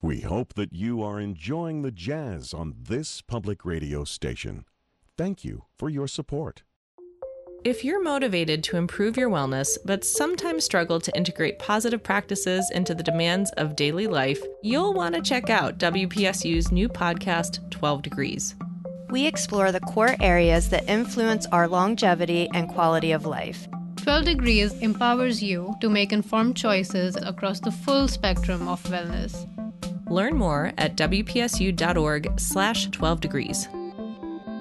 We hope that you are enjoying the jazz on this public radio station. Thank you for your support. If you're motivated to improve your wellness, but sometimes struggle to integrate positive practices into the demands of daily life, you'll want to check out WPSU's new podcast, 12 Degrees. We explore the core areas that influence our longevity and quality of life. 12 Degrees empowers you to make informed choices across the full spectrum of wellness. Learn more at WPSU.org/12 degrees.